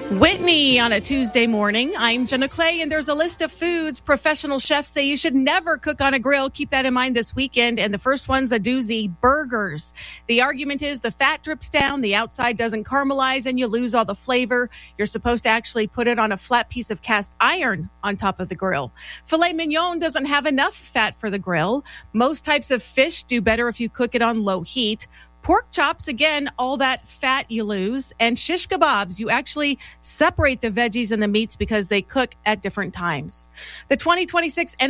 Whitney on a Tuesday morning. I'm Jenna Clay, and there's a list of foods professional chefs say you should never cook on a grill. Keep that in mind this weekend. And the first one's a doozy: burgers. The argument is the fat drips down, the outside doesn't caramelize, and you lose all the flavor. You're supposed to actually put it on a flat piece of cast iron on top of the grill. Filet mignon doesn't have enough fat for the grill. Most types of fish do better if you cook it on low heat. Pork chops, again, all that fat you lose. And shish kebabs, you actually separate the veggies and the meats because they cook at different times. The 2026